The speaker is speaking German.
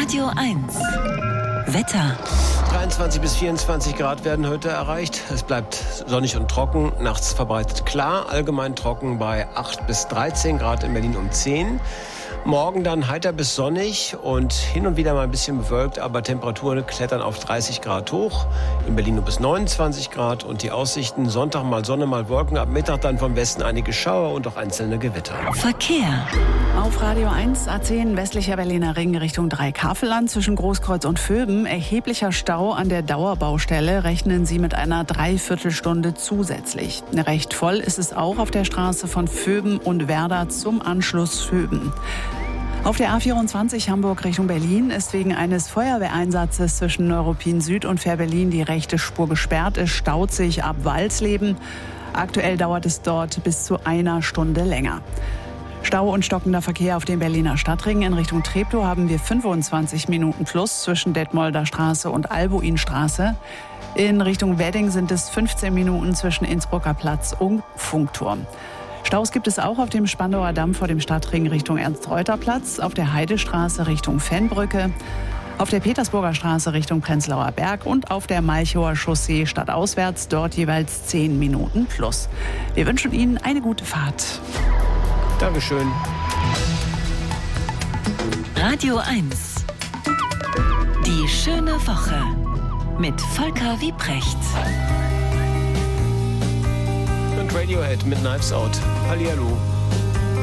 Radio 1. Wetter. 23 bis 24 Grad werden heute erreicht. Es bleibt sonnig und trocken, nachts verbreitet klar, allgemein trocken bei 8 bis 13 Grad in Berlin um 10. Morgen dann heiter bis sonnig und hin und wieder mal ein bisschen bewölkt, aber Temperaturen klettern auf 30 Grad hoch. In Berlin nur bis 29 Grad und die Aussichten: Sonntag mal Sonne, mal Wolken, ab Mittag dann vom Westen einige Schauer und auch einzelne Gewitter. Verkehr. Auf Radio 1 A10 westlicher Berliner Ring Richtung Dreikafelland zwischen Großkreuz und Vöben. Erheblicher Stau an der Dauerbaustelle. Rechnen Sie mit einer Dreiviertelstunde zusätzlich. Recht voll ist es auch auf der Straße von Vöben und Werder zum Anschluss Vöben. Auf der A24 Hamburg Richtung Berlin ist wegen eines Feuerwehreinsatzes zwischen Neuruppin Süd und Fähr-Berlin die rechte Spur gesperrt. Es staut sich ab Walsleben. Aktuell dauert es dort bis zu einer Stunde länger. Stau und stockender Verkehr auf dem Berliner Stadtring. In Richtung Treptow haben wir 25 Minuten plus zwischen Detmolder Straße und Albuinstraße. In Richtung Wedding sind es 15 Minuten zwischen Innsbrucker Platz und Funkturm. Staus gibt es auch auf dem Spandauer Damm vor dem Stadtring Richtung Ernst-Reuter-Platz, auf der Heidestraße Richtung Fennbrücke, auf der Petersburger Straße Richtung Prenzlauer Berg und auf der Malchower Chaussee stadtauswärts, dort jeweils 10 Minuten plus. Wir wünschen Ihnen eine gute Fahrt. Dankeschön. Radio 1. Die schöne Woche mit Volker Wiebrecht. Und Radiohead mit Knives Out. Hallihallo.